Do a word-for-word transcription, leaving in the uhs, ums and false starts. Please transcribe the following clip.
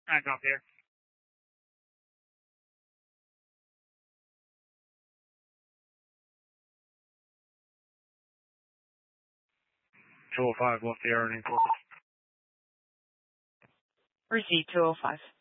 I drop there. two oh five, left the air and in close. Receive two oh five.